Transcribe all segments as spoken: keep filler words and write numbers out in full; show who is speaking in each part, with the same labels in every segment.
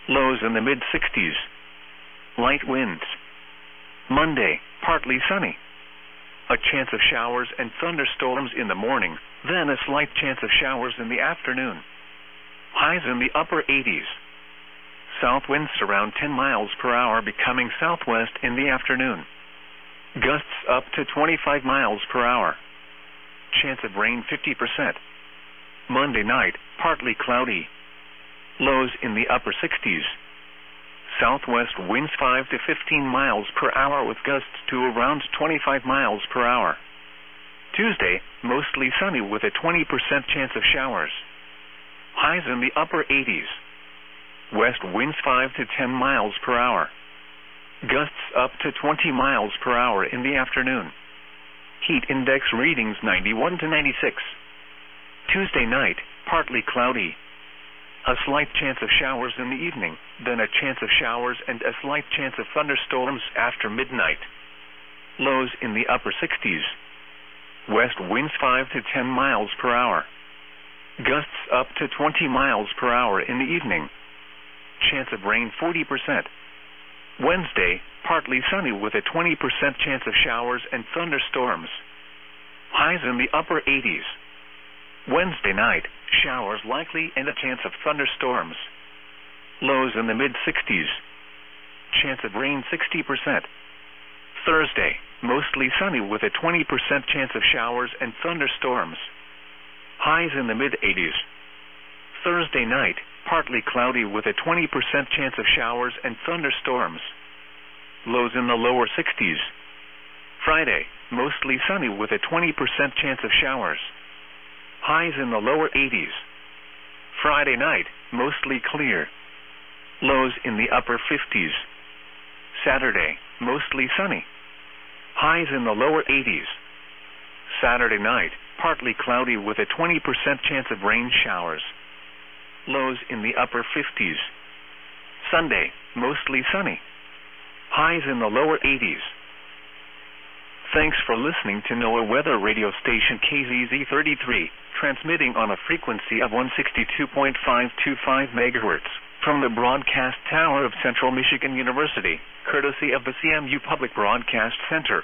Speaker 1: Lows in the mid sixties. Light winds. Monday, partly sunny. A chance of showers and thunderstorms in the morning, then a slight chance of showers in the afternoon. Highs in the upper eighties. South winds around ten miles per hour, becoming southwest in the afternoon. Gusts up to twenty-five miles per hour. Chance of rain fifty percent. Monday night, partly cloudy. Lows in the upper sixties. Southwest winds five to fifteen miles per hour with gusts to around twenty-five miles per hour. Tuesday, mostly sunny with a twenty percent chance of showers. Highs in the upper eighties. West winds five to ten miles per hour. Gusts up to twenty miles per hour in the afternoon. Heat index readings ninety-one to ninety-six. Tuesday night, partly cloudy. A slight chance of showers in the evening, then a chance of showers and a slight chance of thunderstorms after midnight. Lows in the upper sixties. West winds five to ten miles per hour. Gusts up to twenty miles per hour in the evening. Chance of rain forty percent. Wednesday, partly sunny with a twenty percent chance of showers and thunderstorms. Highs in the upper eighties. Wednesday night, showers likely and a chance of thunderstorms. Lows in the mid sixties. Chance of rain sixty percent. Thursday, mostly sunny with a twenty percent chance of showers and thunderstorms. Highs in the mid eighties. Thursday night, partly cloudy with a twenty percent chance of showers and thunderstorms. Lows in the lower sixties. Friday, mostly sunny with a twenty percent chance of showers. Highs in the lower eighties. Friday night, mostly clear. Lows in the upper fifties. Saturday, mostly sunny. Highs in the lower eighties. Saturday night, partly cloudy with a twenty percent chance of rain showers. Lows in the upper fifties. Sunday, mostly sunny. Highs in the lower eighties. Thanks for listening to NOAA Weather Radio Station K Z Z thirty-three, transmitting on a frequency of one sixty-two point five two five megahertz from the broadcast tower of Central Michigan University, courtesy of the C M U Public Broadcast Center.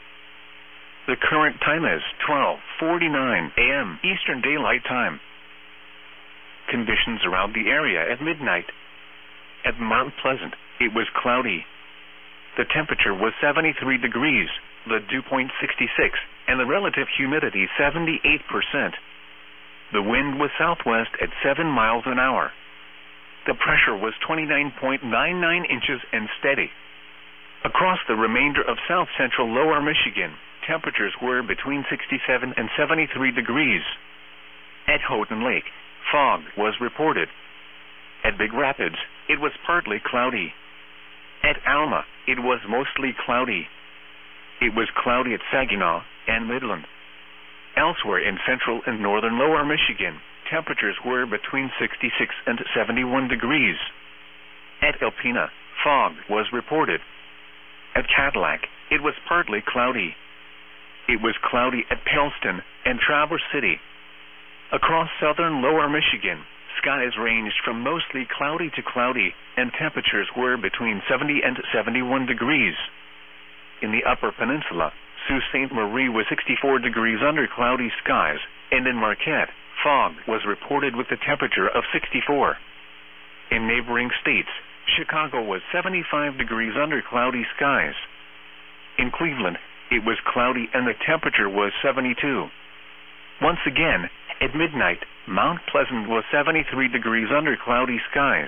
Speaker 1: The current time is twelve forty-nine a m Eastern Daylight Time. Conditions around the area at midnight. At Mount Pleasant, it was cloudy. The temperature was seventy-three degrees, the dew point sixty-six, and the relative humidity seventy-eight percent. The wind was southwest at seven miles an hour. The pressure was twenty-nine point nine nine inches and steady. Across the remainder of south-central lower Michigan, temperatures were between sixty-seven and seventy-three degrees. At Houghton Lake, fog was reported. At Big Rapids, it was partly cloudy. At Alma, it was mostly cloudy. It was cloudy at Saginaw and Midland. Elsewhere in central and northern lower Michigan, temperatures were between sixty-six and seventy-one degrees. At Alpena, fog was reported. At Cadillac, it was partly cloudy. It was cloudy at Pellston and Traverse City. Across southern lower Michigan, skies ranged from mostly cloudy to cloudy, and temperatures were between seventy and seventy-one degrees. In the Upper Peninsula, Sault Ste. Marie was sixty-four degrees under cloudy skies, and in Marquette, fog was reported with a temperature of sixty-four. In neighboring states, Chicago was seventy-five degrees under cloudy skies. In Cleveland, it was cloudy and the temperature was seventy-two. Once again, at midnight, Mount Pleasant was seventy-three degrees under cloudy skies.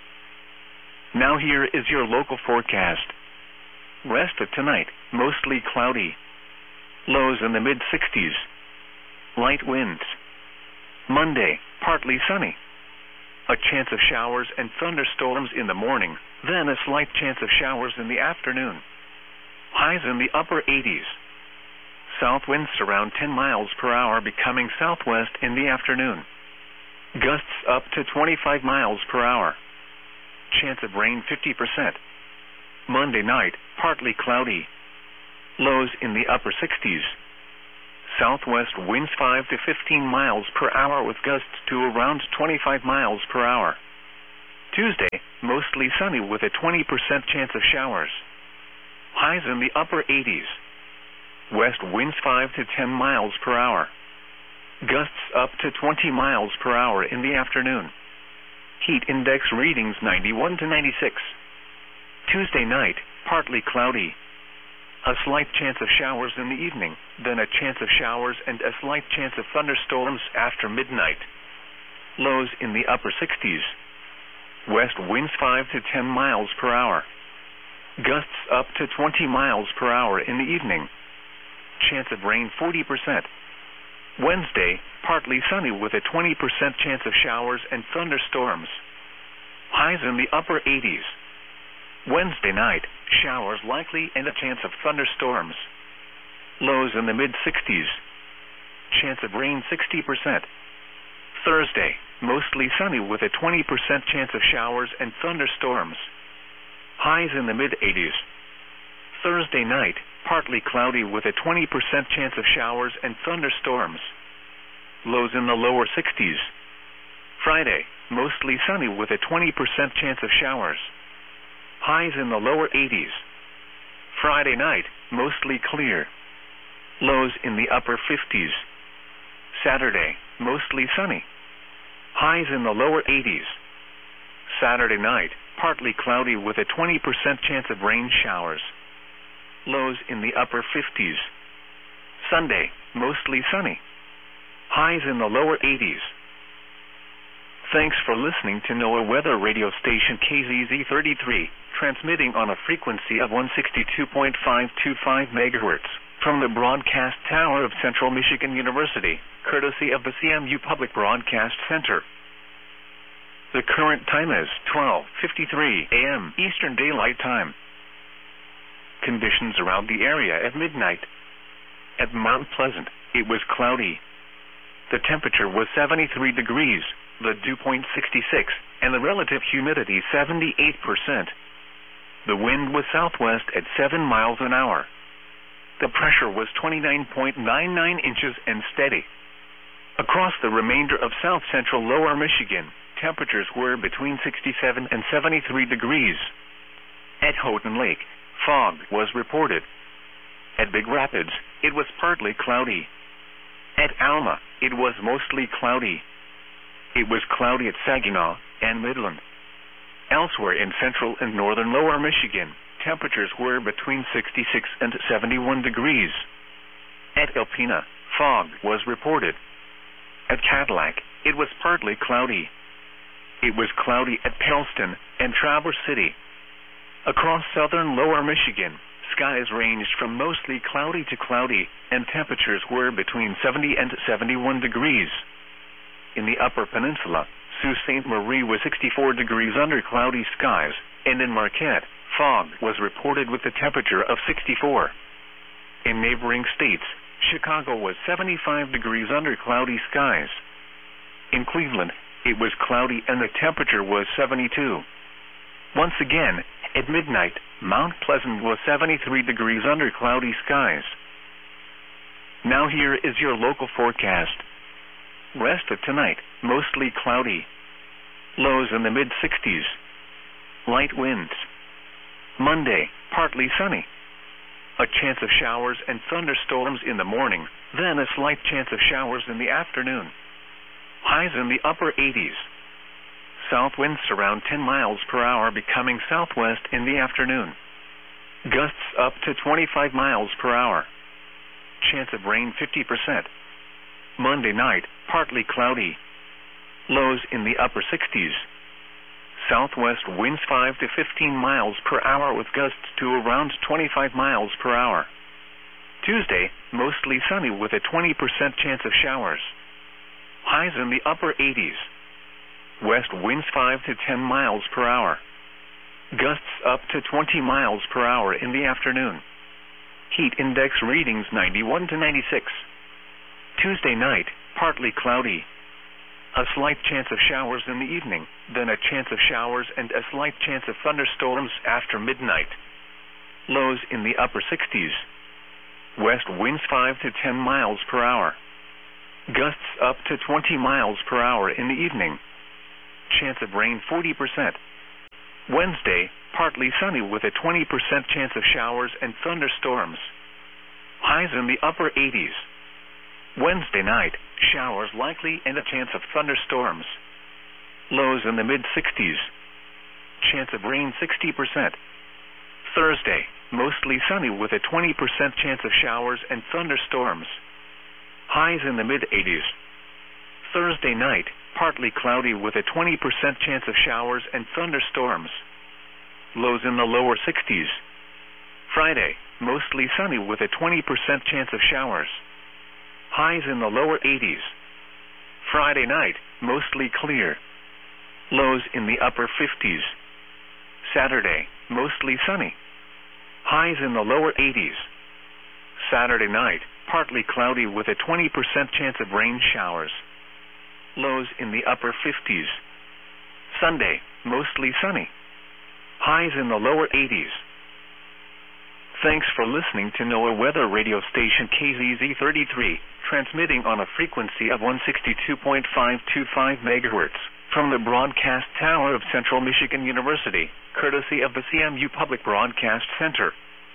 Speaker 1: Now here is your local forecast. Rest of tonight, mostly cloudy. Lows in the mid sixties. Light winds. Monday, partly sunny. A chance of showers and thunderstorms in the morning, then a slight chance of showers in the afternoon. Highs in the upper eighties. South winds around ten miles per hour, becoming southwest in the afternoon. Gusts up to twenty-five miles per hour. Chance of rain fifty percent. Monday night, partly cloudy. Lows in the upper sixties. Southwest winds five to fifteen miles per hour with gusts to around twenty-five miles per hour. Tuesday, mostly sunny with a twenty percent chance of showers. Highs in the upper eighties. West winds five to ten miles per hour. Gusts up to twenty miles per hour in the afternoon. Heat index readings ninety-one to ninety-six. Tuesday night, partly cloudy. A slight chance of showers in the evening, then a chance of showers and a slight chance of thunderstorms after midnight. Lows in the upper sixties. West winds five to ten miles per hour. Gusts up to twenty miles per hour in the evening. Chance of rain forty percent. Wednesday, partly sunny with a twenty percent chance of showers and thunderstorms. Highs in the upper eighties. Wednesday night, showers likely and a chance of thunderstorms. Lows in the mid-sixties. Chance of rain sixty percent. Thursday, mostly sunny with a twenty percent chance of showers and thunderstorms. Highs in the mid-eighties. Thursday night, partly cloudy with a twenty percent chance of showers and thunderstorms. Lows in the lower sixties. Friday, mostly sunny with a twenty percent chance of showers. Highs in the lower eighties. Friday night, mostly clear. Lows in the upper fifties. Saturday, mostly sunny. Highs in the lower eighties. Saturday night, partly cloudy with a twenty percent chance of rain showers. Lows in the upper fifties. Sunday, mostly sunny. Highs in the lower eighties. Thanks for listening to NOAA Weather Radio Station K Z Z thirty-three, transmitting on a frequency of one sixty-two point five two five megahertz from the broadcast tower of Central Michigan University, courtesy of the C M U Public Broadcast Center. The current time is twelve fifty-three a m Eastern Daylight Time. Conditions around the area at midnight. At Mount Pleasant, it was cloudy. The temperature was seventy-three degrees, the dew point sixty-six, and the relative humidity seventy-eight percent. The wind was southwest at seven miles an hour. The pressure was twenty-nine point nine nine inches and steady. Across the remainder of south central lower Michigan, temperatures were between sixty-seven and seventy-three degrees. At Houghton Lake, fog was reported. At Big Rapids, it was partly cloudy. At Alma, it was mostly cloudy. It was cloudy at Saginaw and Midland. Elsewhere in central and northern lower Michigan, temperatures were between sixty-six and seventy-one degrees. At Alpena, fog was reported. At Cadillac, it was partly cloudy. It was cloudy at Pellston and Traverse City. Across southern lower Michigan, skies ranged from mostly cloudy to cloudy, and temperatures were between seventy and seventy-one degrees. In the Upper Peninsula, Sault Ste. Marie was sixty-four degrees under cloudy skies, and in Marquette, fog was reported with a temperature of sixty-four. In neighboring states, Chicago was seventy-five degrees under cloudy skies. In Cleveland, it was cloudy and the temperature was seventy-two. Once again, at midnight, Mount Pleasant was seventy-three degrees under cloudy skies. Now here is your local forecast. Rest of tonight, mostly cloudy. Lows in the mid-sixties. Light winds. Monday, partly sunny. A chance of showers and thunderstorms in the morning, then a slight chance of showers in the afternoon. Highs in the upper eighties. South winds around ten miles per hour, becoming southwest in the afternoon. Gusts up to twenty-five miles per hour. Chance of rain fifty percent. Monday night, partly cloudy. Lows in the upper sixties. Southwest winds five to fifteen miles per hour with gusts to around twenty-five miles per hour. Tuesday, mostly sunny with a twenty percent chance of showers. Highs in the upper eighties. West winds five to ten miles per hour. Gusts up to twenty miles per hour in the afternoon. Heat index readings ninety-one to ninety-six. Tuesday night, partly cloudy. A slight chance of showers in the evening, then a chance of showers and a slight chance of thunderstorms after midnight. Lows in the upper sixties. West winds five to ten miles per hour. Gusts up to twenty miles per hour in the evening. chance of rain forty percent. Wednesday, partly sunny with a twenty percent chance of showers and thunderstorms. Highs in the upper eighties. Wednesday night, showers likely and a chance of thunderstorms. Lows in the mid-sixties. Chance of rain sixty percent. Thursday, mostly sunny with a twenty percent chance of showers and thunderstorms. Highs in the mid-eighties. Thursday night, partly cloudy with a twenty percent chance of showers and thunderstorms. Lows in the lower sixties. Friday, mostly sunny with a twenty percent chance of showers. Highs in the lower eighties. Friday night, mostly clear. Lows in the upper fifties. Saturday, mostly sunny. Highs in the lower eighties. Saturday night, partly cloudy with a twenty percent chance of rain showers. Lows in the upper fifties. Sunday, mostly sunny. Highs in the lower eighties. Thanks for listening to NOAA Weather Radio Station K Z Z thirty-three, transmitting on a frequency of one sixty-two point five two five megahertz from the broadcast tower of Central Michigan University, courtesy of the C M U Public Broadcast Center.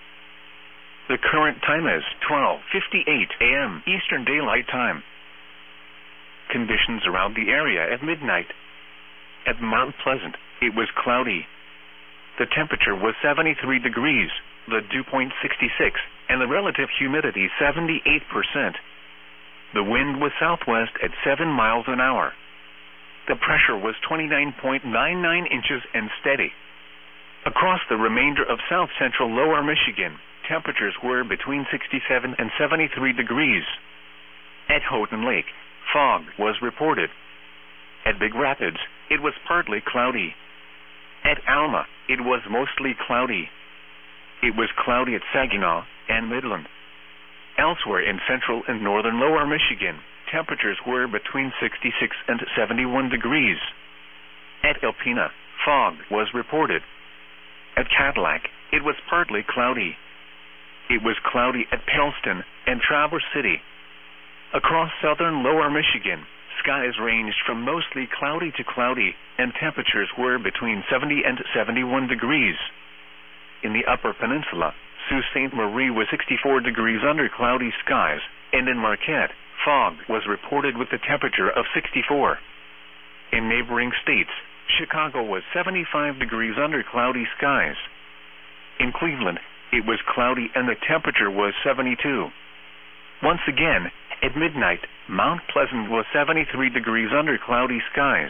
Speaker 1: The current time is twelve fifty-eight a m Eastern Daylight Time. Conditions around the area at midnight. At Mount Pleasant, it was cloudy. The temperature was seventy-three degrees, the dew point sixty-six, and the relative humidity seventy-eight percent. The wind was southwest at seven miles an hour. The pressure was twenty-nine point nine nine inches and steady. Across the remainder of south-central lower Michigan, temperatures were between sixty-seven and seventy-three degrees. At Houghton Lake, fog was reported. At Big Rapids, it was partly cloudy. At Alma, it was mostly cloudy. It was cloudy at Saginaw and Midland. Elsewhere in central and northern lower Michigan, temperatures were between sixty-six and seventy-one degrees. At Alpena, fog was reported. At Cadillac, it was partly cloudy. It was cloudy at Pellston and Traverse City. Across southern lower Michigan, skies ranged from mostly cloudy to cloudy, and temperatures were between seventy and seventy-one degrees. In the Upper Peninsula, Sault Ste. Marie was sixty-four degrees under cloudy skies, and in Marquette, fog was reported with a temperature of sixty-four. In neighboring states, Chicago was seventy-five degrees under cloudy skies. In Cleveland, it was cloudy and the temperature was seventy-two. Once again, at midnight, Mount Pleasant was seventy-three degrees under cloudy skies.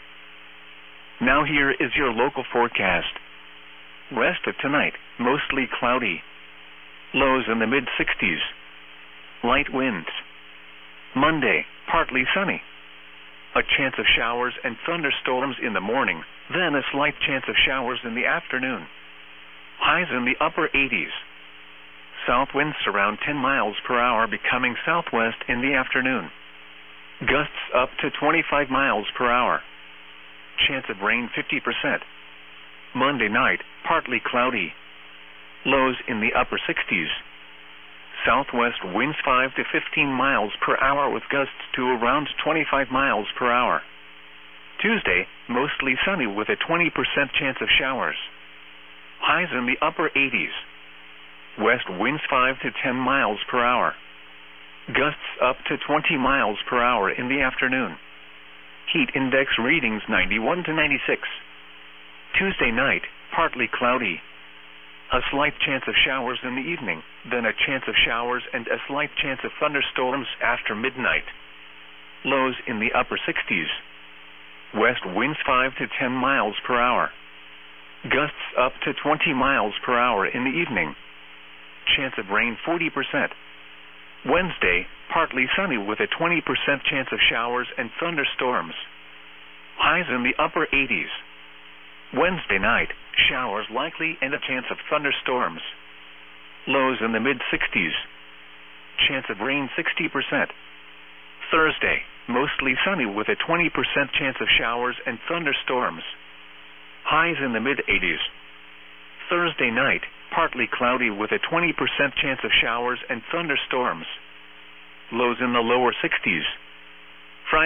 Speaker 1: Now here is your local forecast. Rest of tonight, mostly cloudy. Lows in the mid-sixties. Light winds. Monday, partly sunny. A chance of showers and thunderstorms in the morning, then a slight chance of showers in the afternoon. Highs in the upper eighties. South winds around ten miles per hour, becoming southwest in the afternoon. Gusts up to twenty-five miles per hour. Chance of rain fifty percent. Monday night, partly cloudy. Lows in the upper sixties. Southwest winds five to fifteen miles per hour with gusts to around twenty-five miles per hour. Tuesday, mostly sunny with a twenty percent chance of showers. Highs in the upper eighties. West winds five to ten miles per hour. Gusts up to twenty miles per hour in the afternoon. Heat index readings ninety-one to ninety-six. Tuesday night, partly cloudy. A slight chance of showers in the evening, then a chance of showers and a slight chance of thunderstorms after midnight. Lows in the upper sixties. West winds five to ten miles per hour. Gusts up to twenty miles per hour in the evening. Chance of rain forty percent. Wednesday, partly sunny with a twenty percent chance of showers and thunderstorms. Highs in the upper eighties. Wednesday night, showers likely and a chance of thunderstorms. Lows in the mid-sixties. Chance of rain sixty percent. Thursday, mostly sunny with a twenty percent chance of showers and thunderstorms. Highs in the mid-eighties. Thursday night, partly cloudy with a twenty percent chance of showers and thunderstorms. Lows in the lower sixties. Friday,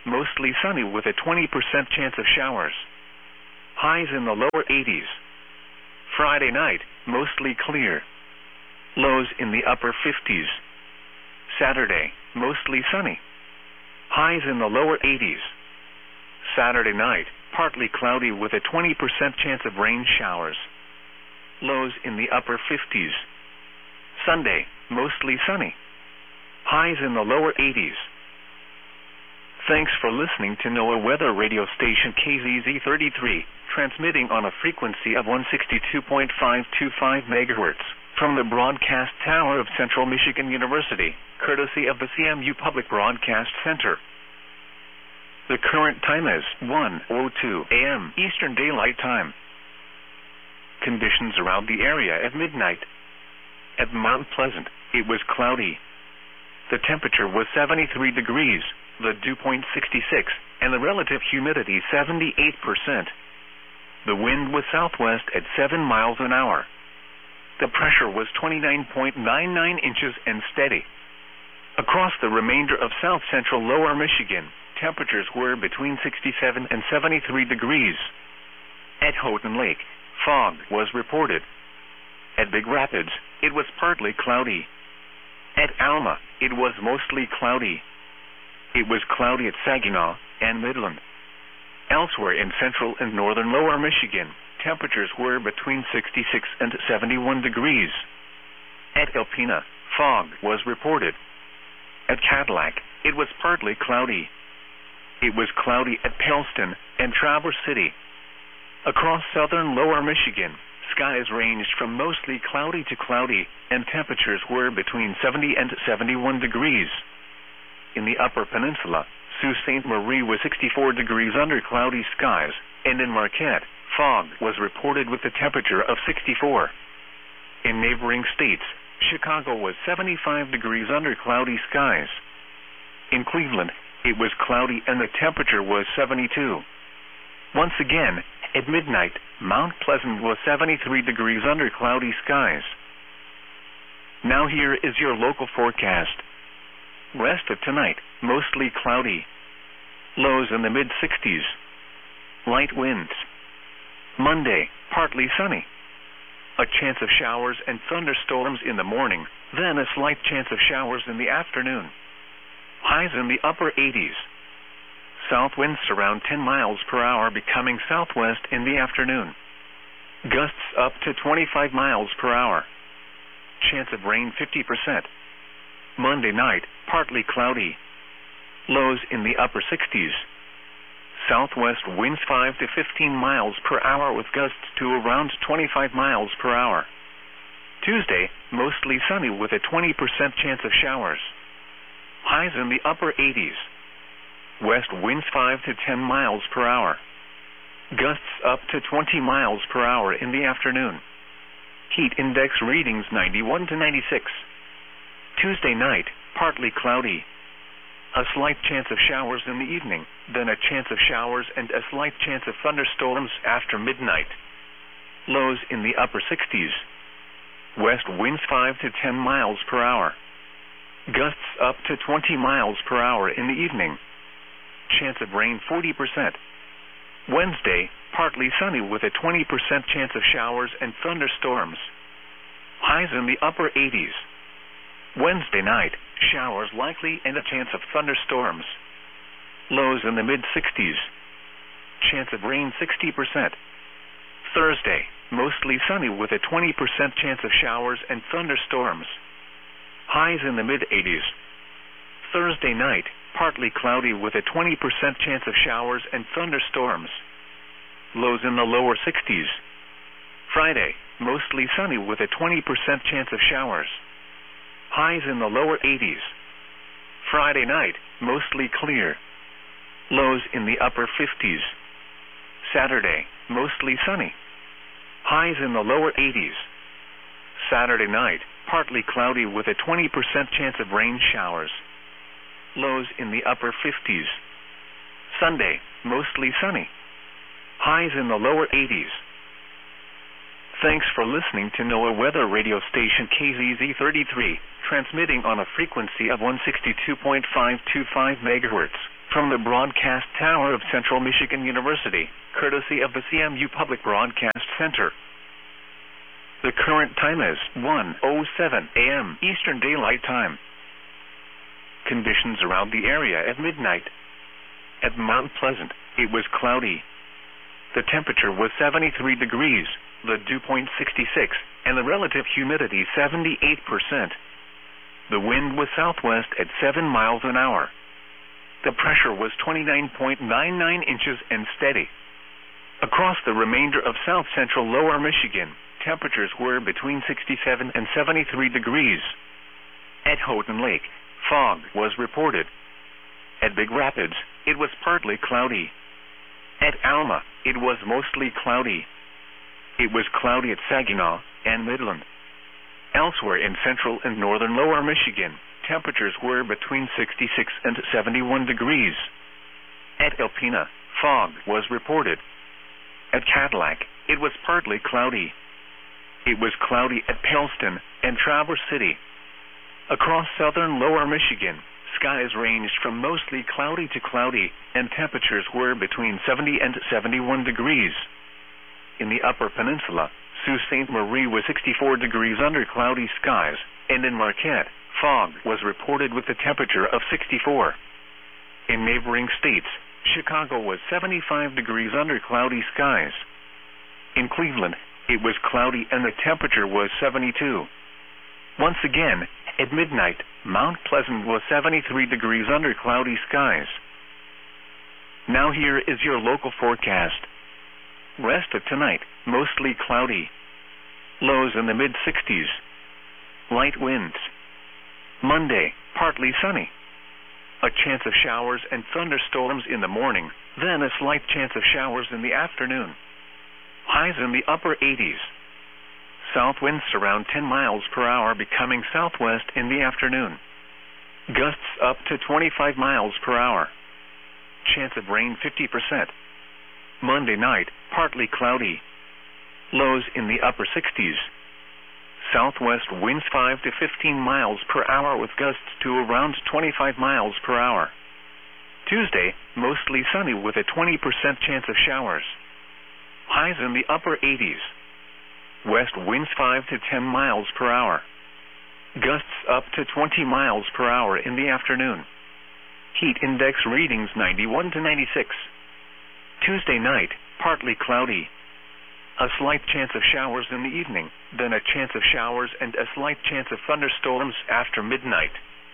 Speaker 1: mostly sunny with a twenty percent chance of showers. Highs in the lower eighties. Friday night, mostly clear. Lows in the upper fifties. Saturday, mostly sunny. Highs in the lower eighties. Saturday night, partly cloudy with a twenty percent chance of rain showers. Lows in the upper fifties. Sunday, mostly sunny. Highs in the lower eighties. Thanks for listening to NOAA Weather Radio Station K Z Z thirty-three, transmitting on a frequency of one sixty-two point five two five megahertz from the broadcast tower of Central Michigan University, courtesy of the C M U Public Broadcast Center. The current time is one oh two a m Eastern Daylight Time. Conditions around the area at midnight. At Mount Pleasant, it was cloudy. The temperature was seventy-three degrees, the dew point sixty-six, and the relative humidity seventy-eight percent. The wind was southwest at seven miles an hour. The pressure was twenty-nine point nine nine inches and steady. Across the remainder of south-central lower Michigan, temperatures were between sixty-seven and seventy-three degrees. At Houghton Lake, fog was reported. At Big Rapids, it was partly cloudy. At Alma, it was mostly cloudy. It was cloudy at Saginaw and Midland. Elsewhere in central and northern lower Michigan, temperatures were between sixty-six and seventy-one degrees. At Alpena, fog was reported. At Cadillac, it was partly cloudy. It was cloudy at Pellston and Traverse City. Across southern lower Michigan, skies ranged from mostly cloudy to cloudy, and temperatures were between seventy and seventy-one degrees. In the upper peninsula, Sault Ste. Marie was sixty-four degrees under cloudy skies, and in Marquette, fog was reported with a temperature of sixty-four. In neighboring states, Chicago was seventy-five degrees under cloudy skies. In Cleveland, it was cloudy and the temperature was seventy-two. Once again, at midnight, Mount Pleasant was seventy-three degrees under cloudy skies. Now here is your local forecast. Rest of tonight, mostly cloudy. Lows in the mid-sixties. Light winds. Monday, partly sunny. A chance of showers and thunderstorms in the morning, then a slight chance of showers in the afternoon. Highs in the upper eighties. South winds around ten miles per hour, becoming southwest in the afternoon. Gusts up to twenty-five miles per hour. Chance of rain fifty percent. Monday night, partly cloudy. Lows in the upper sixties. Southwest winds five to fifteen miles per hour with gusts to around twenty-five miles per hour. Tuesday, mostly sunny with a twenty percent chance of showers. Highs in the upper eighties. West winds five to ten miles per hour. Gusts up to twenty miles per hour in the afternoon. Heat index readings ninety-one to ninety-six. Tuesday night, partly cloudy. A slight chance of showers in the evening, then a chance of showers and a slight chance of thunderstorms after midnight. Lows in the upper sixties. West winds five to ten miles per hour. Gusts up to twenty miles per hour in the evening. Chance of rain forty percent. Wednesday, partly sunny with a twenty percent chance of showers and thunderstorms. Highs in the upper eighties. Wednesday night, showers likely and a chance of thunderstorms. Lows in the mid-sixties. Chance of rain sixty percent. Thursday, mostly sunny with a twenty percent chance of showers and thunderstorms. Highs in the mid-eighties. Thursday night, partly cloudy with a twenty percent chance of showers and thunderstorms. Lows in the lower sixties. Friday, mostly sunny with a twenty percent chance of showers. Highs in the lower eighties. Friday night, mostly clear. Lows in the upper fifties. Saturday, mostly sunny. Highs in the lower eighties. Saturday night, partly cloudy with a twenty percent chance of rain showers. Lows in the upper fifties. Sunday, mostly sunny. Highs in the lower eighties. Thanks for listening to NOAA Weather Radio Station K Z Z thirty-three, transmitting on a frequency of one sixty-two point five two five megahertz from the broadcast tower of Central Michigan University, courtesy of the C M U Public Broadcast Center. The current time is one oh seven a m Eastern Daylight Time. Conditions around the area at midnight. At Mount Pleasant, it was cloudy. The temperature was seventy-three degrees, the dew point sixty-six, and the relative humidity seventy-eight percent. The wind was southwest at seven miles an hour. The pressure was twenty-nine point nine nine inches and steady. Across the remainder of south central lower Michigan, temperatures were between sixty-seven and seventy-three degrees. At Houghton Lake, fog was reported. At Big Rapids, it was partly cloudy. At Alma, it was mostly cloudy. It was cloudy at Saginaw and Midland. Elsewhere in central and northern lower Michigan, temperatures were between sixty-six and seventy-one degrees. At Alpena, fog was reported. At Cadillac, it was partly cloudy. It was cloudy at Pellston and Traverse City. Across southern lower Michigan, skies ranged from mostly cloudy to cloudy, and temperatures were between seventy and seventy-one degrees. In the Upper Peninsula, Sault Ste. Marie was sixty-four degrees under cloudy skies, and in Marquette, fog was reported with a temperature of sixty-four. In neighboring states, Chicago was seventy-five degrees under cloudy skies. In Cleveland, it was cloudy and the temperature was seventy-two. Once again, at midnight, Mount Pleasant was seventy-three degrees under cloudy skies. Now here is your local forecast. Rest of tonight, mostly cloudy. Lows in the mid-sixties. Light winds. Monday, partly sunny. A chance of showers and thunderstorms in the morning, then a slight chance of showers in the afternoon. Highs in the upper eighties. South winds around ten miles per hour, becoming southwest in the afternoon. Gusts up to twenty-five miles per hour. Chance of rain fifty percent. Monday night, partly cloudy. Lows in the upper sixties. Southwest winds five to fifteen miles per hour with gusts to around twenty-five miles per hour. Tuesday, mostly sunny with a twenty percent chance of showers. Highs in the upper eighties. West winds five to ten miles per hour. Gusts up to twenty miles per hour in the afternoon. Heat index readings ninety-one to ninety-six. Tuesday night, partly cloudy. A slight chance of showers in the evening, then a chance of showers and a slight chance of thunderstorms after midnight.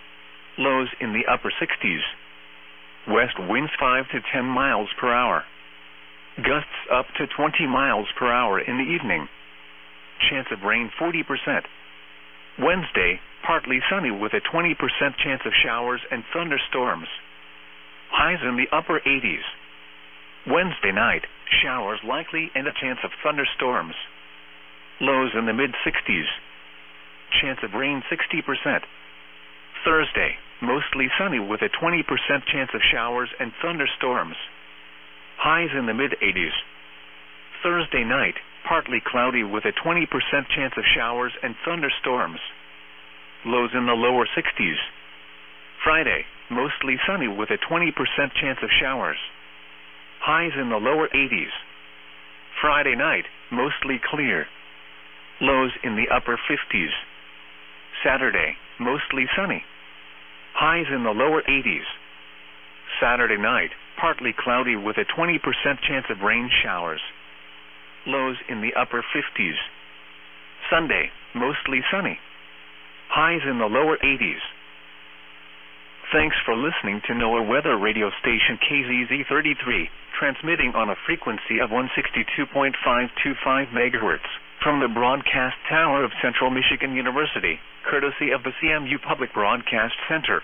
Speaker 1: Lows in the upper sixties. West winds five to ten miles per hour. Gusts up to twenty miles per hour in the evening. Chance of rain forty percent. Wednesday, partly sunny with a twenty percent chance of showers and thunderstorms. Highs in the upper eighties. Wednesday night, showers likely and a chance of thunderstorms. Lows in the mid-sixties. Chance of rain sixty percent. Thursday, mostly sunny with a twenty percent chance of showers and thunderstorms. Highs in the mid-eighties. Thursday night, partly cloudy with a twenty percent chance of showers and thunderstorms. Lows in the lower sixties. Friday, mostly sunny with a twenty percent chance of showers. Highs in the lower eighties. Friday night, mostly clear. Lows in the upper fifties. Saturday, mostly sunny. Highs in the lower eighties. Saturday night, partly cloudy with a twenty percent chance of rain showers. Lows in the upper fifties. Sunday, mostly sunny. Highs in the lower eighties. Thanks for listening to NOAA Weather Radio Station K Z Z thirty-three, transmitting on a frequency of one sixty-two point five two five megahertz from the broadcast tower of Central Michigan University, courtesy of the C M U Public Broadcast Center.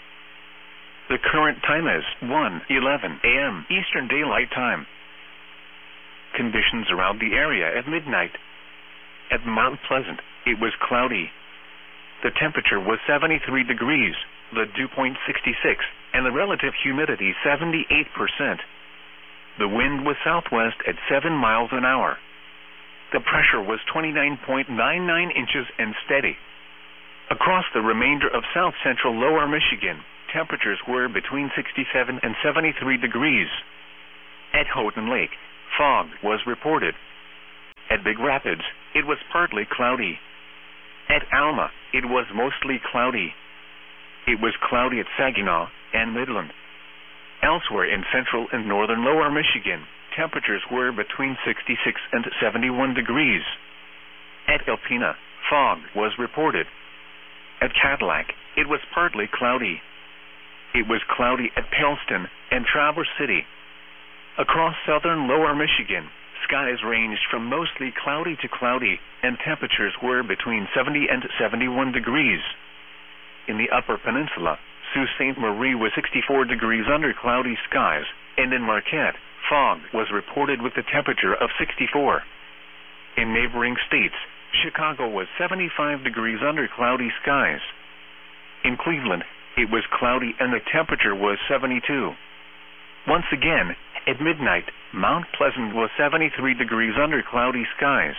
Speaker 1: The current time is one eleven a m Eastern Daylight Time. Conditions around the area at midnight. At Mount Pleasant, it was cloudy. The temperature was seventy-three degrees, the dew point sixty-six, and the relative humidity seventy-eight percent. The wind was southwest at seven miles an hour. The pressure was twenty-nine point nine nine inches and steady. Across the remainder of south central lower Michigan, temperatures were between sixty-seven and seventy-three degrees. At Houghton Lake, fog was reported. At Big Rapids, it was partly cloudy. At Alma, it was mostly cloudy. It was cloudy at Saginaw and Midland. Elsewhere in central and northern lower Michigan, temperatures were between sixty-six and seventy-one degrees. At Alpena, fog was reported. At Cadillac, it was partly cloudy. It was cloudy at Pellston and Traverse City. Across southern lower Michigan, skies ranged from mostly cloudy to cloudy, and temperatures were between seventy and seventy-one degrees. In the upper peninsula, Sault Ste. Marie was sixty-four degrees under cloudy skies, and in Marquette, fog was reported with a temperature of sixty-four. In neighboring states, Chicago was seventy-five degrees under cloudy skies. In Cleveland, it was cloudy and the temperature was seventy-two. Once again, at midnight, Mount Pleasant was seventy-three degrees under cloudy skies.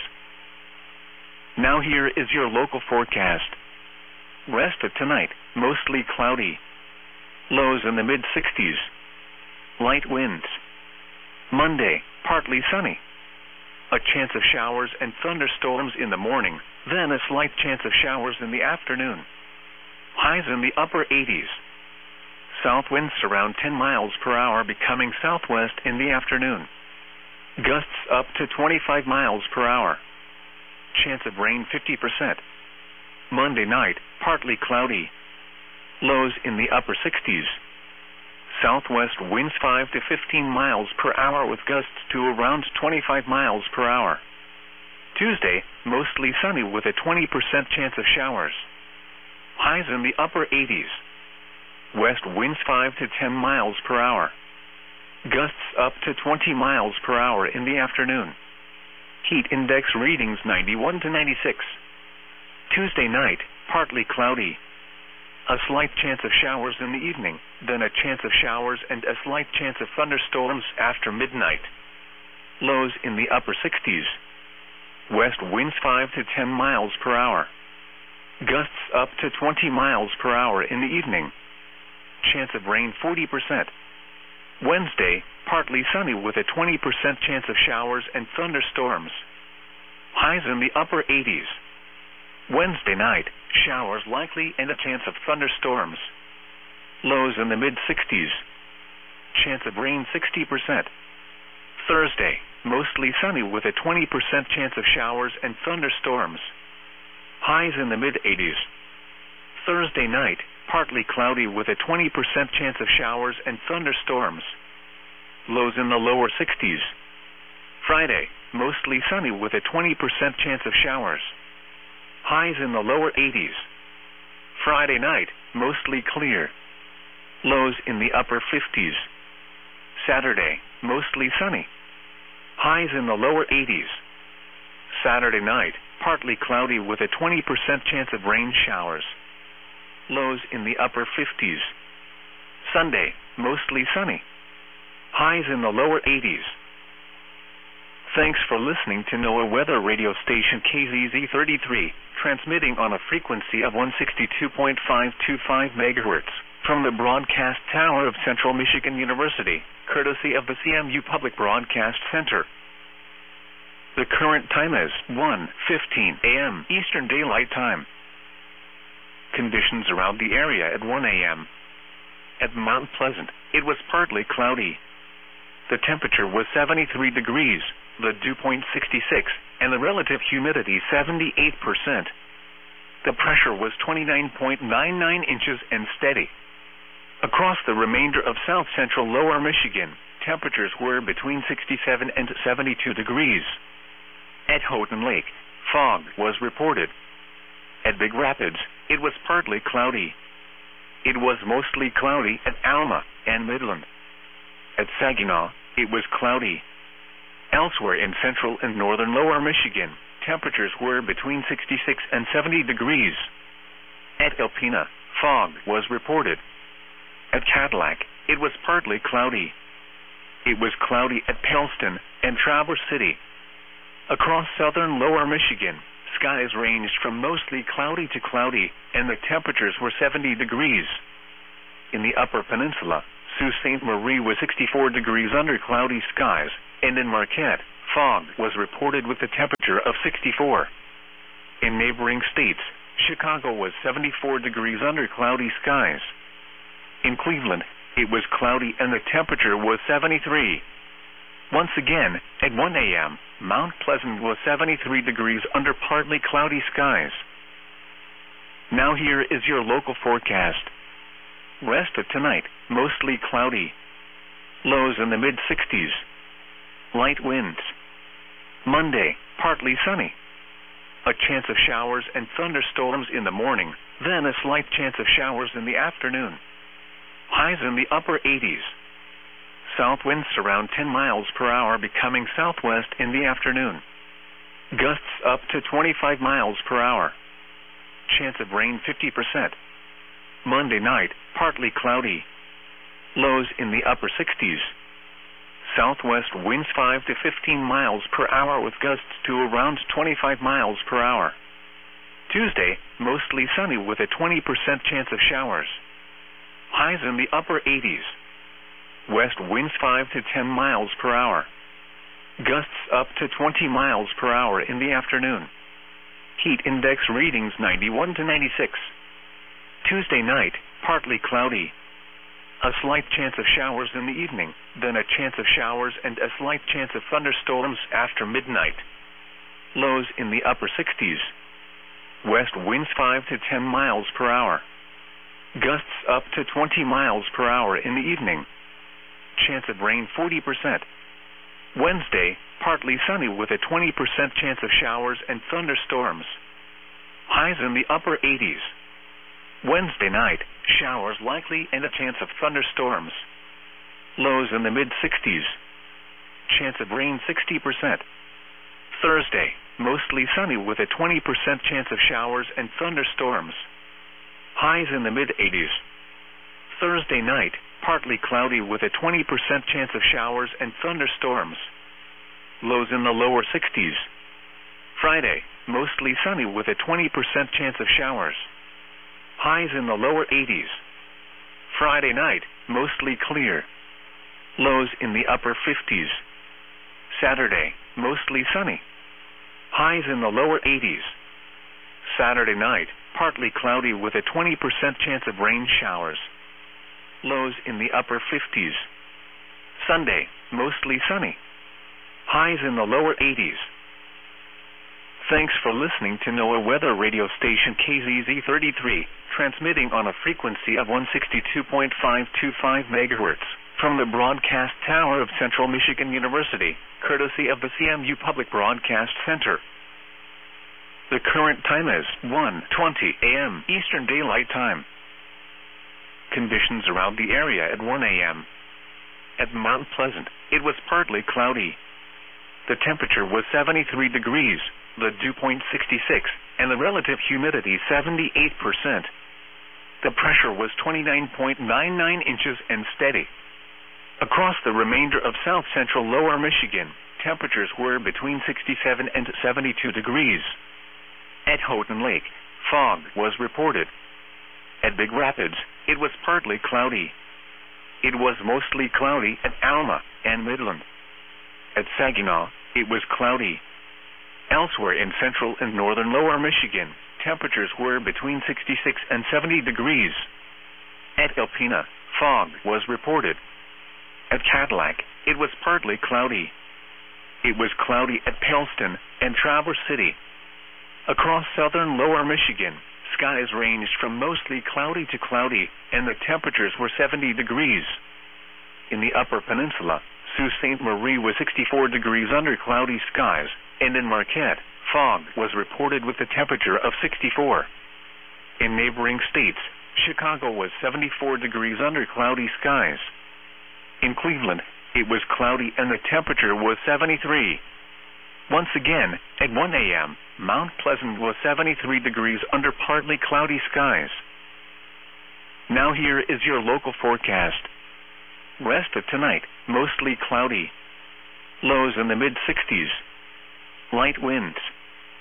Speaker 1: Now here is your local forecast. Rest of tonight, mostly cloudy. Lows in the mid-sixties. Light winds. Monday, partly sunny. A chance of showers and thunderstorms in the morning, then a slight chance of showers in the afternoon. Highs in the upper eighties. South winds around ten miles per hour, becoming southwest in the afternoon. Gusts up to twenty-five miles per hour. Chance of rain fifty percent. Monday night, partly cloudy. Lows in the upper sixties. Southwest winds five to fifteen miles per hour with gusts to around twenty-five miles per hour. Tuesday, mostly sunny with a twenty percent chance of showers. Highs in the upper eighties. West winds five to ten miles per hour. Gusts up to twenty miles per hour in the afternoon. Heat index readings ninety-one to ninety-six. Tuesday night, partly cloudy. A slight chance of showers in the evening, then a chance of showers and a slight chance of thunderstorms after midnight. Lows in the upper sixties. West winds five to ten miles per hour. Gusts up to twenty miles per hour in the evening. Chance of rain forty percent. Wednesday, partly sunny with a twenty percent chance of showers and thunderstorms. Highs in the upper eighties. Wednesday night, showers likely and a chance of thunderstorms. Lows in the mid-sixties. Chance of rain sixty percent. Thursday, mostly sunny with a twenty percent chance of showers and thunderstorms. Highs in the mid-eighties. Thursday night, partly cloudy with a twenty percent chance of showers and thunderstorms. Lows in the lower sixties. Friday, mostly sunny with a twenty percent chance of showers. Highs in the lower eighties. Friday night, mostly clear. Lows in the upper fifties. Saturday, mostly sunny. Highs in the lower eighties. Saturday night, partly cloudy with a twenty percent chance of rain showers. Lows in the upper fifties. Sunday, mostly sunny. Highs in the lower eighties. Thanks for listening to NOAA Weather Radio Station K Z Z thirty-three, transmitting on a frequency of one sixty-two point five two five megahertz from the broadcast tower of Central Michigan University, courtesy of the C M U Public Broadcast Center. The current time is one fifteen a m Eastern Daylight Time. Conditions around the area at one a m At Mount Pleasant, it was partly cloudy. The temperature was seventy-three degrees, the dew point sixty-six, and the relative humidity seventy-eight percent. The pressure was twenty-nine point nine nine inches and steady. Across the remainder of south-central lower Michigan, temperatures were between sixty-seven and seventy-two degrees. At Houghton Lake, fog was reported. At Big Rapids, it was partly cloudy. It was mostly cloudy at Alma and Midland. At Saginaw, it was cloudy. Elsewhere in central and northern lower Michigan, temperatures were between sixty-six and seventy degrees. At Alpena, fog was reported. At Cadillac, it was partly cloudy. It was cloudy at Pellston and Traverse City. Across southern lower Michigan, skies ranged from mostly cloudy to cloudy, and the temperatures were seventy degrees. In the Upper Peninsula, Sault Ste. Marie was sixty-four degrees under cloudy skies, and in Marquette, fog was reported with a temperature of sixty-four. In neighboring states, Chicago was seventy-four degrees under cloudy skies. In Cleveland, it was cloudy and the temperature was seventy-three. Once again, at one A M, Mount Pleasant was seventy-three degrees under partly cloudy skies. Now here is your local forecast. Rest of tonight, mostly cloudy. Lows in the mid sixties. Light winds. Monday, partly sunny. A chance of showers and thunderstorms in the morning, then a slight chance of showers in the afternoon. Highs in the upper eighties. South winds around ten miles per hour, becoming southwest in the afternoon. Gusts up to twenty-five miles per hour. Chance of rain fifty percent. Monday night, partly cloudy. Lows in the upper sixties. Southwest winds five to fifteen miles per hour with gusts to around twenty-five miles per hour. Tuesday, mostly sunny with a twenty percent chance of showers. Highs in the upper eighties. West winds five to ten miles per hour. Gusts up to twenty miles per hour in the afternoon. Heat index readings ninety-one to ninety-six. Tuesday night, partly cloudy. A slight chance of showers in the evening, then a chance of showers and a slight chance of thunderstorms after midnight. Lows in the upper sixties. West winds five to ten miles per hour. Gusts up to twenty miles per hour in the evening. Chance of rain forty percent. Wednesday, partly sunny with a twenty percent chance of showers and thunderstorms. Highs in the upper eighties. Wednesday night, showers likely and a chance of thunderstorms. Lows in the mid sixties. Chance of rain sixty percent. Thursday, mostly sunny with a twenty percent chance of showers and thunderstorms. Highs in the mid eighties. Thursday night, partly cloudy with a twenty percent chance of showers and thunderstorms. Lows in the lower sixties. Friday, mostly sunny with a twenty percent chance of showers. Highs in the lower eighties. Friday night, mostly clear. Lows in the upper fifties. Saturday, mostly sunny. Highs in the lower eighties. Saturday night, partly cloudy with a twenty percent chance of rain showers. Lows in the upper fifties. Sunday, mostly sunny. Highs in the lower eighties. Thanks for listening to NOAA Weather Radio Station K Z Z thirty-three, transmitting on a frequency of one sixty-two point five two five megahertz from the broadcast tower of Central Michigan University, courtesy of the C M U Public Broadcast Center. The current time is one twenty A M Eastern Daylight Time. Conditions around the area at one A M At Mount Pleasant, it was partly cloudy. The temperature was seventy-three degrees, the dew point sixty-six, and the relative humidity seventy-eight percent. The pressure was twenty-nine point nine nine inches and steady. Across the remainder of south-central lower Michigan, temperatures were between sixty-seven and seventy-two degrees. At Houghton Lake, fog was reported. At Big Rapids, it was partly cloudy. It was mostly cloudy at Alma and Midland. At Saginaw, it was cloudy. Elsewhere in central and northern lower Michigan, temperatures were between sixty-six and seventy degrees. At Alpena, fog was reported. At Cadillac, it was partly cloudy. It was cloudy at Pellston and Traverse City. Across southern lower Michigan, skies ranged from mostly cloudy to cloudy, and the temperatures were seventy degrees. In the Upper Peninsula, Sault Ste. Marie was sixty-four degrees under cloudy skies, and in Marquette, fog was reported with a temperature of sixty-four. In neighboring states, Chicago was seventy-four degrees under cloudy skies. In Cleveland, it was cloudy and the temperature was seventy-three. Once again, at one A M, Mount Pleasant was seventy-three degrees under partly cloudy skies. Now here is your local forecast. Rest of tonight, mostly cloudy. Lows in the mid sixties. Light winds.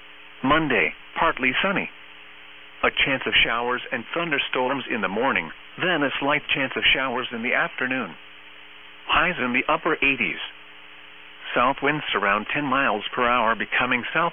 Speaker 1: Monday, partly sunny. A chance of showers and thunderstorms in the morning, then a slight chance of showers in the afternoon. Highs in the upper eighties. South winds around ten miles per hour becoming south